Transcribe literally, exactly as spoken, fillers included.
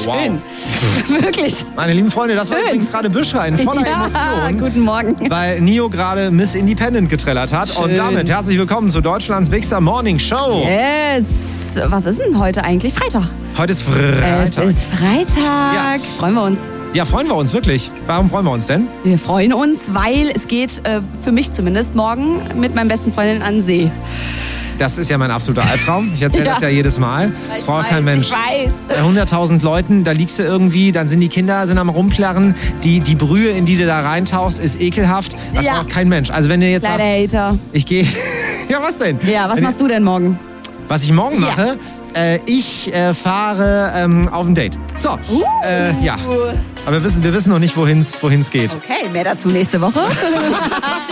Schön. Wow. Wirklich. Meine lieben Freunde, das war Schön. übrigens gerade Büscher in voller Ja, Emotion. guten Morgen. Weil Nio gerade Miss Independent getrellert hat. Schön. Und damit herzlich willkommen zu Deutschlands Bigster Morning Show. Yes. Was ist denn heute eigentlich? Freitag. Heute ist Freitag. Es ist Freitag. Ja. Freuen wir uns. Ja, freuen wir uns wirklich. Warum freuen wir uns denn? Wir freuen uns, weil es geht, äh, für mich zumindest, morgen mit meinem besten Freundin an den See. Das ist ja mein absoluter Albtraum. Ich erzähle Ja. das ja jedes Mal. Das Ich braucht weiß, kein Mensch. Ich weiß. Bei hunderttausend Leuten, da liegst du irgendwie, dann sind die Kinder sind am Rumplarren. Die, die Brühe, in die du da reintauchst, ist ekelhaft. Das Ja. braucht kein Mensch. Also wenn du jetzt Kleiner sagst, Hater. ich gehe... Ja, was denn? Ja, was Wenn machst du denn morgen? Was ich morgen Ja. mache, äh, ich äh, fahre ähm, auf ein Date. So, äh, ja. Aber wir wissen, wir wissen noch nicht, wohin es geht. Okay, mehr dazu nächste Woche.